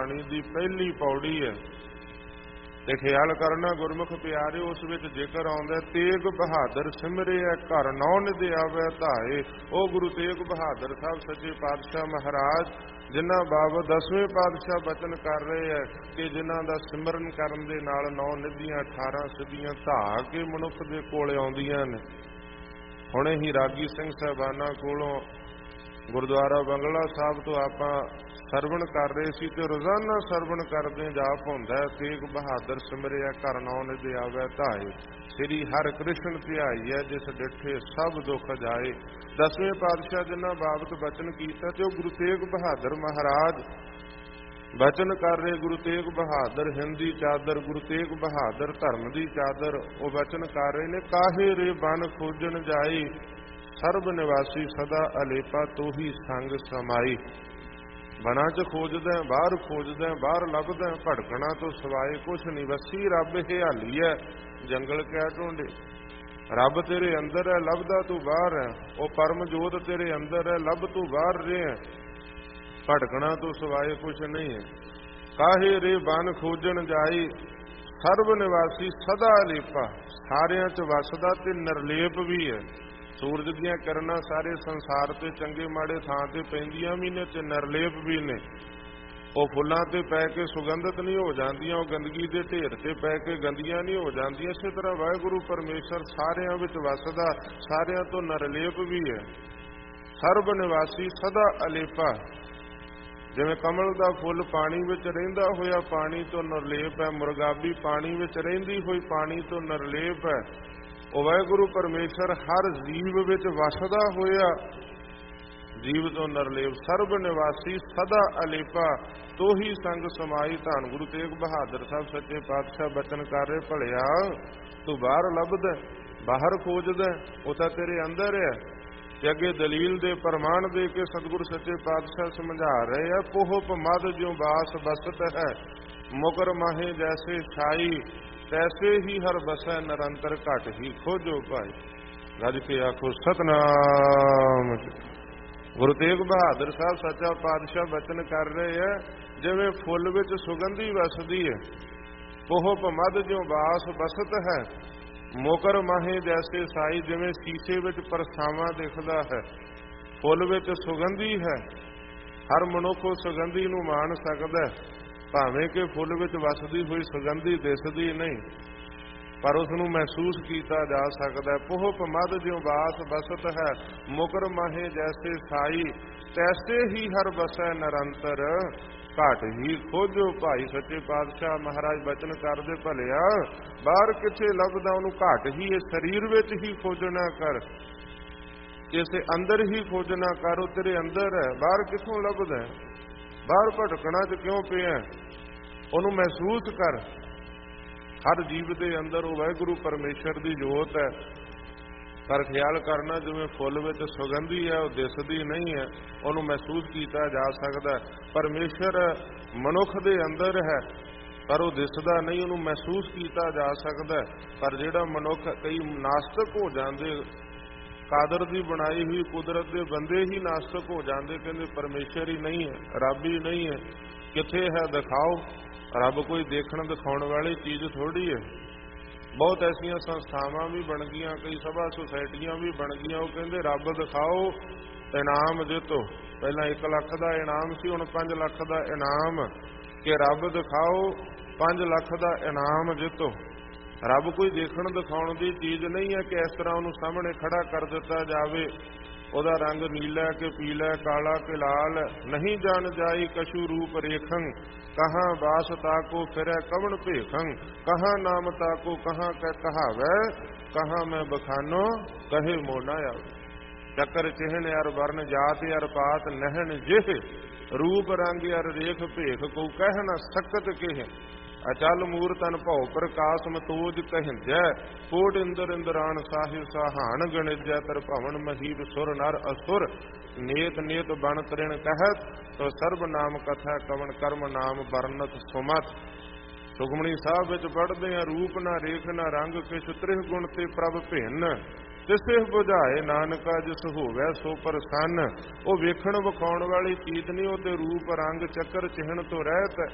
ਬਾਣੀ ਦੀ ਪਹਿਲੀ ਪੌੜੀ ਹੈ। ਤੇ ਖਿਆਲ ਕਰਨਾ ਗੁਰਮੁਖ ਪਿਆਰਿਓ, ਉਸ ਵਿੱਚ ਜ਼ਿਕਰ ਆਉਂਦਾ ਤੇਗ ਬਹਾਦਰ ਸਿਮਰਿਆ ਘਰ ਨੌ ਨਿਧ ਆਵੈ ਧਾਏ। ਉਹ ਗੁਰੂ ਤੇਗ ਬਹਾਦਰ ਸਾਹਿਬ ਸੱਚੇ ਪਾਤਸ਼ਾਹ ਮਹਾਰਾਜ ਜਿਨ੍ਹਾਂ ਬਾਬਤ 10ਵੇਂ ਪਾਤਸ਼ਾਹ ਬਚਨ ਕਰ ਰਹੇ ਹੈ ਕਿ ਜਿਨ੍ਹਾਂ ਦਾ ਸਿਮਰਨ ਕਰਨ ਦੇ ਨਾਲ 9 ਨਿਧੀਆਂ 18 ਸਿੱਧੀਆਂ ਧਾ ਕੇ ਮਨੁੱਖ ਦੇ ਕੋਲ ਆਉਂਦੀਆਂ ਨੇ। ਹੁਣੇ ਹੀ ਰਾਗੀ ਸਿੰਘ ਸਾਹਿਬਾਨਾਂ ਕੋਲੋਂ ਗੁਰਦੁਆਰਾ ਬੰਗਲਾ ਸਾਹਿਬ ਤੋਂ ਆਪਾਂ ਸਰਵਣ ਕਰ ਰਹੇ ਸੀ ਤੇ ਰੋਜ਼ਾਨਾ ਸਰਵਣ ਕਰਦੇ ਜਾਪ ਹੁੰਦਾ ਤੇਗ ਬਹਾਦਰ ਸਿਮਰਿਆ ਘਰ ਨੌ ਨਿਧ ਆਵੈ ਧਾਏ। ਸ੍ਰੀ ਹਰਿ ਕ੍ਰਿਸ਼ਨ ਧਿਆਈਐ ਜਿਸ ਡਿਠੇ ਸਭ ਦੁੱਖ ਜਾਏ। 10ਵੇਂ ਪਾਤਸ਼ਾਹ ਜਿਨ੍ਹਾਂ ਬਾਬਤ ਬਚਨ ਕੀਤਾ ਤੇ ਉਹ ਗੁਰੂ ਤੇਗ ਬਹਾਦਰ ਮਹਾਰਾਜ ਬਚਨ ਕਰ ਰਹੇ। ਗੁਰੂ ਤੇਗ ਬਹਾਦਰ ਹਿੰਦ ਦੀ ਚਾਦਰ, ਗੁਰੂ ਤੇਗ ਬਹਾਦਰ ਧਰਮ ਦੀ ਚਾਦਰ, ਉਹ ਬਚਨ ਕਰ ਰਹੇ ਨੇ। ਕਾਹੇ ਰੇ ਬਨ ਖੋਜਣ ਜਾਈ ਸਰਬ ਨਿਵਾਸੀ ਸਦਾ ਅਲੇਪਾ ਤੋਹੀ ਸੰਗ ਸਮਾਈ। ਬਨਾਂ 'ਚ ਖੋਜਦਾ ਬਾਹਰ ਖੋਜਦਾ ਬਾਹਰ ਲੱਭਦਾ ਭਟਕਣਾ ਤੋਂ ਸਿਵਾਏ ਕੁਛ ਨਹੀਂ। ਵਸੀ ਰੱਬ ਹਿਆਲੀ ਹੈ ਜੰਗਲ ਕਿਆ ਢੂੰਡੇ। ਰੱਬ ਤੇਰੇ ਅੰਦਰ ਹੈ ਲੱਭਦਾ ਤੂੰ ਬਾਹਰ ਹੈ। ਉਹ ਪਰਮ ਜੋਤ ਤੇਰੇ ਅੰਦਰ ਹੈ ਲੱਭ ਤੂੰ ਬਾਹਰ ਰਿਹਾ। ਭਟਕਣਾ ਤੋਂ ਸਿਵਾਏ ਕੁਛ ਨਹੀਂ ਹੈ। ਕਾਹੇ ਰੇ ਬਨ ਖੋਜਣ ਜਾਈ ਸਰਬ ਨਿਵਾਸੀ ਸਦਾ ਅਲੇਪਾ। ਸਾਰਿਆਂ 'ਚ ਵਸਦਾ ਤੇ ਨਿਰਲੇਪ ਵੀ ਹੈ। ਸੂਰਜ ਦੀਆਂ ਕਿਰਨਾਂ ਸਾਰੇ ਸੰਸਾਰ ਤੇ ਚੰਗੇ ਮਾੜੇ ਥਾਂ ਤੇ ਪੈਂਦੀਆਂ ਵੀ ਨੇ ਤੇ ਨਿਰਲੇਪ ਵੀ ਨੇ। ਉਹ ਫੁੱਲਾਂ ਤੇ ਪੈ ਕੇ ਸੁਗੰਧਿਤ ਨਹੀਂ ਹੋ ਜਾਂਦੀਆਂ, ਉਹ ਗੰਦਗੀ ਦੇ ਢੇਰ ਤੇ ਪੈ ਕੇ ਗੰਦੀਆਂ ਨਹੀਂ ਹੋ ਜਾਂਦੀਆਂ। ਇਸੇ ਤਰ੍ਹਾਂ ਵਾਹਿਗੁਰੂ ਪਰਮੇਸ਼ਰ ਸਾਰਿਆਂ ਵਿੱਚ ਵਸਦਾ, ਸਾਰਿਆਂ ਤੋਂ ਨਿਰਲੇਪ ਵੀ ਹੈ। ਸਰਬ ਨਿਵਾਸੀ ਸਦਾ ਅਲੇਪਾ। ਜਿਵੇਂ ਕਮਲ ਦਾ ਫੁੱਲ ਪਾਣੀ ਵਿੱਚ ਰਹਿੰਦਾ ਹੋਇਆ ਪਾਣੀ ਤੋਂ ਨਿਰਲੇਪ ਹੈ, ਮੁਰਗਾਬੀ ਪਾਣੀ ਵਿੱਚ ਰਹਿੰਦੀ ਹੋਈ ਪਾਣੀ ਤੋਂ ਨਿਰਲੇਪ ਹੈ। ਉਹ ਵਾਹਿਗੁਰੂ ਪਰਮੇਸ਼ਰ ਹਰ ਜੀਵ ਵਿੱਚ ਵਸਦਾ ਹੋਇਆ ਜੀਵ ਤੋਂ ਨਿਰਲੇਪ। ਸਰਬ ਨਿਵਾਸੀ ਸਦਾ ਅਲੇਪਾ ਤੋਹੀ ਸੰਗ ਸਮਾਈ। ਧੰਨ ਗੁਰੂ ਤੇਗ ਬਹਾਦਰ ਸਾਹਿਬ ਸੱਚੇ ਪਾਤਸ਼ਾਹ ਬਚਨ ਕਰ ਰਹੇ ਭਲਿਆ ਤੂੰ ਬਾਹਰ ਲੱਭਦਾ ਬਾਹਰ ਖੋਜਦਾ, ਉਹ ਤਾਂ ਤੇਰੇ ਅੰਦਰ ਹੈ। ਤੇ ਅੱਗੇ ਦਲੀਲ ਦੇ ਪ੍ਰਮਾਣ ਦੇ ਕੇ ਸਤਿਗੁਰੂ ਸੱਚੇ ਪਾਤਸ਼ਾਹ ਸਮਝਾ ਰਹੇ ਆ ਪੋਹਪ ਮਦ ਜਿਉ ਬਾਸ ਬਸਤ ਹੈ ਮੁਕਰ ਮਾਹੇ ਜੈਸੇ ਛਾਈ ਤੈਸੇ ਹੀ ਹਰ ਬਸੈ ਨਿਰੰਤਰ ਘਟ ਹੀ ਖੋਜੋ ਭਾਈ। ਗੱਜ ਕੇ ਆਖੋ ਸਤਨਾਮ। ਗੁਰੂ ਤੇਗ ਬਹਾਦਰ ਸਾਹਿਬ ਸੱਚਾ ਪਾਤਸ਼ਾਹ ਬਚਨ ਕਰ ਰਹੇ ਹੈ ਜਿਵੇਂ ਫੁੱਲ ਵਿੱਚ ਸੁਗੰਧੀ ਵਸਦੀ ਹੈ। ਪੋਹਪ ਮਦ ਜਿਉ ਬਾਸ ਬਸਤ ਹੈ ਮੁਕਰ ਮਾਹੇ ਜੈਸੇ ਸਾਈ। ਜਿਵੇਂ ਸ਼ੀਸ਼ੇ ਵਿੱਚ ਪਰਛਾਵਾਂ ਦਿਖਦਾ ਹੈ ਫੁੱਲ ਵਿੱਚ ਸੁਗੰਧੀ ਹੈ। ਹਰ ਮਨੁੱਖ ਉਸ ਸੁਗੰਧੀ ਨੂੰ ਮਾਣ ਸਕਦਾ ਭਾਵੇਂ ਕਿ ਫੁੱਲ ਵਿੱਚ ਵਸਦੀ ਹੋਈ ਸੁਗੰਧੀ ਦਿਸਦੀ ਨਹੀਂ ਪਰ ਉਸ ਨੂੰ ਮਹਿਸੂਸ ਕੀਤਾ ਜਾ ਸਕਦਾ। ਪੋਹਪ ਮਦ ਜਿਉ ਬਾਸ ਬਸਤ ਹੈ ਮੁਕਰ ਮਾਹੇ ਜੈਸੇ ਸਾਈ ਤੈਸੇ ਹੀ ਹਰ ਬਸੈ ਨਿਰੰਤਰ ਘਟ ਹੀ ਖੋਜੋ ਭਾਈ। ਸੱਚੇ ਪਾਤਸ਼ਾਹ ਮਹਾਰਾਜ ਬਚਨ ਕਰਦੇ ਭਲਿਆ ਬਾਹਰ ਕਿੱਥੇ ਲੱਭਦਾ, ਉਹਨੂੰ ਘਟ ਹੀ ਇਸ ਸਰੀਰ ਵਿੱਚ ਹੀ ਖੋਜਣਾ ਕਰ, ਇਸੇ ਅੰਦਰ ਹੀ ਖੋਜਣਾ ਕਰ। ਉਹ ਤੇਰੇ ਅੰਦਰ ਹੈ, ਬਾਹਰ ਕਿੱਥੋਂ ਲੱਭਦਾ? ਬਾਹਰ ਭਟਕਣਾ 'ਚ ਕਿਉਂ ਪਿਆ? ਉਹਨੂੰ ਮਹਿਸੂਸ ਕਰ। ਹਰ ਜੀਵ ਦੇ ਅੰਦਰ ਉਹ ਵਾਹਿਗੁਰੂ ਪਰਮੇਸ਼ਰ ਦੀ ਜੋਤ ਹੈ। ਪਰ ਖਿਆਲ ਕਰਨਾ ਜਿਵੇਂ ਫੁੱਲ ਵਿੱਚ ਸੁਗੰਧੀ ਹੈ ਉਹ ਦਿਸਦੀ ਨਹੀਂ ਹੈ, ਉਹਨੂੰ ਮਹਿਸੂਸ ਕੀਤਾ ਜਾ ਸਕਦਾ। ਪਰਮੇਸ਼ਰ ਮਨੁੱਖ ਦੇ ਅੰਦਰ ਹੈ ਪਰ ਉਹ ਦਿਸਦਾ ਨਹੀਂ, ਉਹਨੂੰ ਮਹਿਸੂਸ ਕੀਤਾ ਜਾ ਸਕਦਾ। ਪਰ ਜਿਹੜਾ ਮਨੁੱਖ ਕਈ ਨਾਸਤਕ ਹੋ ਜਾਂਦੇ, ਕਾਦਰ ਦੀ ਬਣਾਈ ਹੋਈ ਕੁਦਰਤ ਦੇ ਬੰਦੇ ਹੀ ਨਾਸਤਕ ਹੋ ਜਾਂਦੇ, ਕਹਿੰਦੇ ਪਰਮੇਸ਼ਰ ਹੀ ਨਹੀਂ ਹੈ, ਰੱਬ ਹੀ ਨਹੀਂ ਹੈ। ਕਿੱਥੇ ਹੈ ਦਿਖਾਓ। ਰੱਬ ਕੋਈ ਦੇਖਣ ਦਿਖਾਉਣ ਵਾਲੀ ਚੀਜ਼ ਥੋੜ੍ਹੀ ਹੈ। ਬਹੁਤ ਐਸੀਆਂ ਸੰਸਥਾਵਾਂ ਵੀ ਬਣ ਗਈਆਂ, ਕਈ ਸਭਾ ਸੁਸਾਇਟੀਆਂ ਵੀ ਬਣ ਗਈਆਂ, ਉਹ ਕਹਿੰਦੇ ਰੱਬ ਦਿਖਾਓ ਇਨਾਮ ਜਿੱਤੋ। ਪਹਿਲਾਂ 1 ਲੱਖ ਦਾ ਇਨਾਮ ਸੀ, ਹੁਣ 5 ਲੱਖ ਦਾ ਇਨਾਮ ਕਿ ਰੱਬ ਦਿਖਾਓ 5 ਲੱਖ ਦਾ ਇਨਾਮ ਜਿੱਤੋ। ਰੱਬ ਕੋਈ ਦੇਖਣ ਦਿਖਾਉਣ ਦੀ ਚੀਜ਼ ਨਹੀਂ ਹੈ ਕਿ ਇਸ ਤਰ੍ਹਾਂ ਉਹਨੂੰ ਸਾਹਮਣੇ ਖੜਾ ਕਰ ਦਿੱਤਾ ਜਾਵੇ। ਉਹਦਾ ਰੰਗ ਨੀਲਾ ਕਿ ਪੀਲਾ ਕਾਲਾ ਕਿ ਲਾਲ ਨਹੀਂ ਜਾਣ ਜਾਈ ਕਛੂ ਰੂਪ ਰੇਖੰ ਕਹਾਂ ਬਾਸ ਤਾਕੋ ਫਿਰੈ ਕਵਣ ਭੇਖੰ ਕਹਾਂ ਨਾਮ ਤਾਕੋ ਕਹਾਂ ਕਹਿ ਕਹਾਵੈ ਕਹਾਂ ਮੈਂ ਬਖਾਨੋ ਕਹੇ ਮੋਨਾ ਆਵੇ। ਚੱਕਰ ਚਿਹਨ ਅਰ ਵਰਨ ਜਾਤ ਅਰ ਪਾਤ ਨਹਿਣ ਜਿਹ ਰੂਪ ਰੰਗ ਅਰ ਰੇਖ ਭੇਖ ਕੋ ਕਹਿ ਨ ਸਕਤ ਕਿਹ ਅਚਲ ਮੂਰਤਨ ਭਉ ਪ੍ਰਕਾਸ਼ ਮਤੋਜ ਕਹਿੰਜੈ ਕੋਟ ਇੰਦਰ ਇੰਦਰਾਨ ਸਾਹਿਬ ਸਾਹਾਨ ਗਣਿਜੈ ਤਰ ਭਵਨ ਮਹੀਬ ਸੁਰ ਨਰ ਅਸੁਰ ਨੇਤ ਨੇਤ ਬਣ ਤ੍ਰਿਣ ਕਹਿਤ ਤੋ ਸਰਬ ਨਾਮ ਕਥਾ ਕਵਣ ਕਰਮ ਨਾਮ ਵਰਨਤ ਸੁਮਤ। ਸੁਖਮਣੀ ਸਾਹਿਬ ਵਿੱਚ ਪੜ੍ਹਦੇ ਆ ਰੂਪ ਨਾ ਰੇਖ ਨਾ ਰੰਗ ਕਿਛ ਤ੍ਰਿਹ ਗੁਣ ਤੇ ਪ੍ਰਭ ਭਿੰਨ ਤਿਸੇ ਬੁਝਾਏ ਨਾਨਕਾ ਜਿਸ ਹੋਵੇ ਸੋ ਪ੍ਰਸੰਨ। ਉਹ ਵੇਖਣ ਵਿਖਾਉਣ ਵਾਲੀ ਚੀਜ਼ ਨਹੀਂ, ਉਹ ਤੇ ਰੂਪ ਰੰਗ ਚੱਕਰ ਚਿਹਨ ਤੋਂ ਰਹਿਤ